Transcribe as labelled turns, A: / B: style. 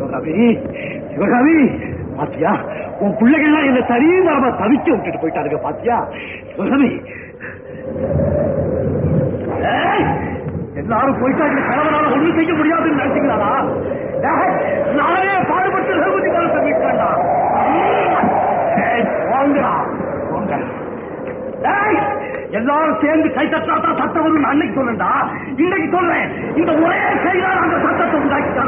A: சிவகாமி சிவகாமி பாத்தியா உன் பிள்ளைகள்லாம் என்ன தனிமரமா தவிக்க விட்டுட்டு போயிட்டாருங்க பாத்தியா சிவகாமி எல்லாரும் போயிட்டாங்க கணவனால ஒண்ணும் செய்ய முடியாதுன்னு நினைச்சீங்களா நானே பாடுபட்டு ரகுபதி காலத்தை மீட்கா எல்லாரும் சேர்ந்து கை தட்டாதான் சத்தம் வரும் அன்னைக்கு சொல்லண்டா இன்னைக்கு சொல்றேன் இந்த ஒரே கையால் அந்த சத்தத்தை உண்டாக்கிட்டாங்க